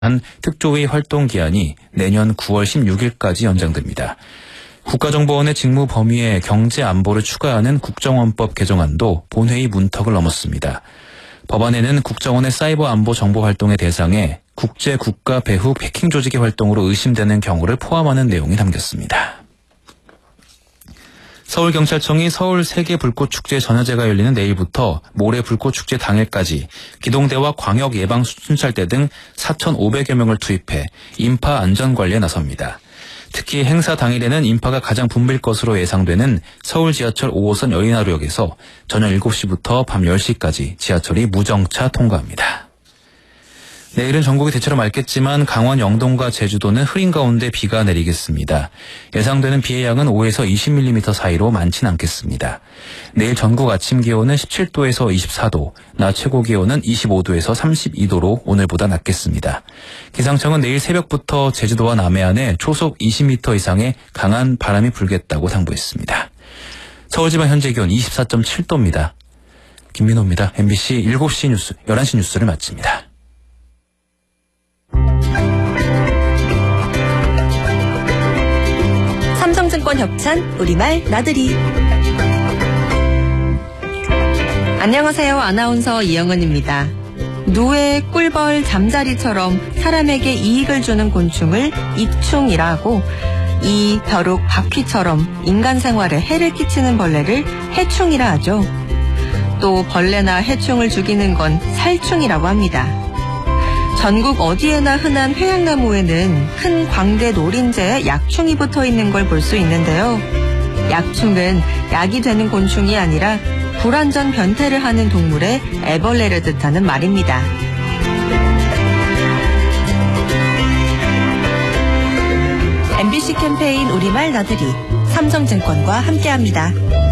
특조위 활동 기한이 내년 9월 16일까지 연장됩니다. 국가정보원의 직무 범위에 경제 안보를 추가하는 국정원법 개정안도 본회의 문턱을 넘었습니다. 법안에는 국정원의 사이버 안보 정보 활동의 대상에 국제 국가 배후 해킹 조직의 활동으로 의심되는 경우를 포함하는 내용이 담겼습니다. 서울경찰청이 서울 세계불꽃축제 전야제가 열리는 내일부터 모레 불꽃축제 당일까지 기동대와 광역예방순찰대 등 4,500여 명을 투입해 인파 안전관리에 나섭니다. 특히 행사 당일에는 인파가 가장 붐빌 것으로 예상되는 서울 지하철 5호선 여의나루역에서 저녁 7시부터 밤 10시까지 지하철이 무정차 통과합니다. 내일은 전국이 대체로 맑겠지만 강원 영동과 제주도는 흐린 가운데 비가 내리겠습니다. 예상되는 비의 양은 5에서 20mm 사이로 많지는 않겠습니다. 내일 전국 아침 기온은 17도에서 24도, 낮 최고 기온은 25도에서 32도로 오늘보다 낮겠습니다. 기상청은 내일 새벽부터 제주도와 남해안에 초속 20m 이상의 강한 바람이 불겠다고 당부했습니다. 서울지방 현재 기온 24.7도입니다. 김민호입니다. MBC 7시 뉴스, 11시 뉴스를 마칩니다. 삼성증권 협찬 우리말 나들이. 안녕하세요. 아나운서 이영은입니다. 누에, 꿀벌, 잠자리처럼 사람에게 이익을 주는 곤충을 이충이라고, 이 벼룩, 바퀴처럼 인간 생활에 해를 끼치는 벌레를 해충이라 하죠. 또 벌레나 해충을 죽이는 건 살충이라고 합니다. 전국 어디에나 흔한 회양나무에는 큰 광대 노린재에 약충이 붙어 있는 걸 볼 수 있는데요. 약충은 약이 되는 곤충이 아니라 불완전 변태를 하는 동물의 애벌레를 뜻하는 말입니다. MBC 캠페인 우리말 나들이 삼성증권과 함께합니다.